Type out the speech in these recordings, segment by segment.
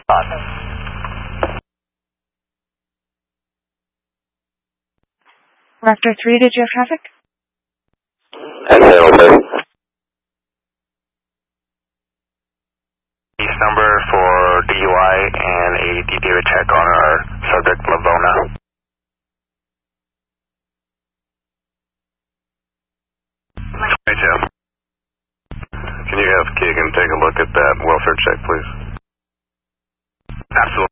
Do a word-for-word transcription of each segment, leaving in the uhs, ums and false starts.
Raptor three, did you have traffic? Exhale, sir. East number for D U I and a D P O check on our subject, Lavona. Hey, Jeff. Can you have Keegan take a look at that welfare check, please? Absolutely.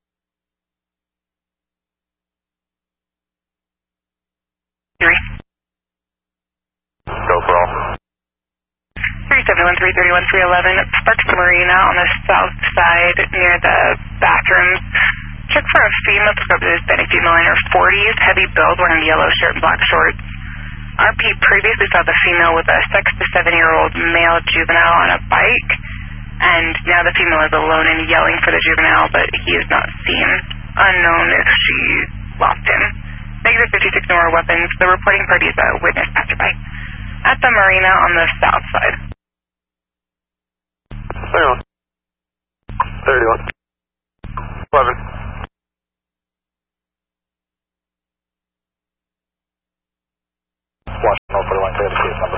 Go for all. three seven one three three one three eleven, Sparks Marina on the south side near the bathrooms. Check for a female, described as Hispanic female in her forties, heavy build, wearing a yellow shirt and black shorts. R P previously saw the female with a six to seven year old male juvenile on a bike, and now the female is alone and yelling for the juvenile, but he is not seen. Unknown if she lost him. Negative fifty-six, no more weapons. The reporting party is a witness passerby at the marina on the south side. thirty-one. thirty-one. eleven. Washington, oh forty-one, clear the case number.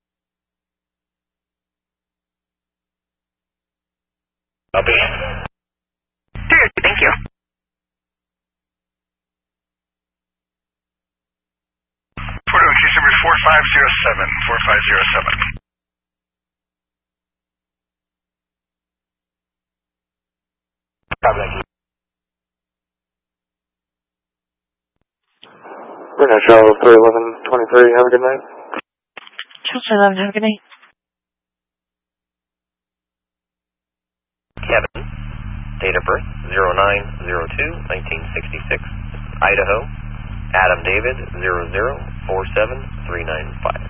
Copy. Sure, thank you. forty-one, case number four five zero seven. four five zero seven. Copy, thank you. We're going to Charles three eleven twenty-three. Have a good night. Charles three eleven, have a good night. Kevin, date of birth zero nine zero two nineteen sixty-six, Idaho. Adam David zero zero four seven three nine five.